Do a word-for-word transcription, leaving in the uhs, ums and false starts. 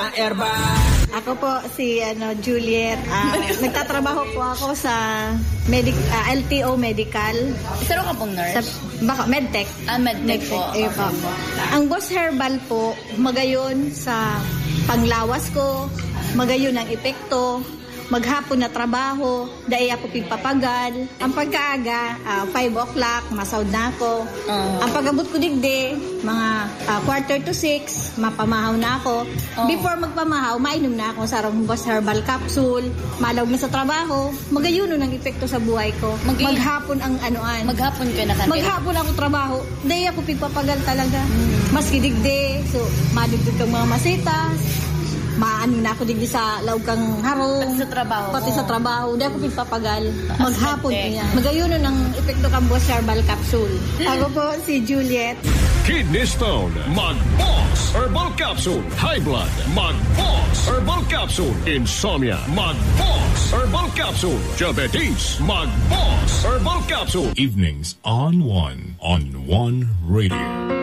erba. Ako po si ano Juliet. Uh, nagtatrabaho po ako sa medic uh, L T O Medical. Sino ka pong nurse? Sa, baka medtech. Ah, medtech po. Eh, po. Ang Boss Herbal po, magayon sa panglawas ko, magayon ang epekto, maghapon na trabaho, dahil ako pigpapagal. Ang pagkaaga, uh, five o'clock, masaud na ako. Uh, ang pagabot ko digdi, mga uh, quarter to six, mapamahaw na ako. Uh, Before magpamahaw, mainom na ako sa Boss Herbal Capsule, malawag na sa trabaho, magayuno ng epekto sa buhay ko. Mag- maghapon ang anoan. Maghapon ka na kanil. Maghapon ako trabaho, dahil ako pigpapagal talaga. Mm. Maski digdi, so madugtog kang mga masitas, maano na ako digdi sa laog kang harong. Pati sa trabaho. Pati sa trabaho. Hindi ako pagpapagal. As maghapon ko yan. Magayuno ng epekto kang Boss Herbal Capsule. Ako po si Juliet. Kidney Stone, Mag-Boss Herbal Capsule. High Blood, Mag-Boss Herbal Capsule. Insomnia, Mag-Boss Herbal Capsule. Diabetes, Mag-Boss Herbal Capsule. Evenings on One, on One Radio.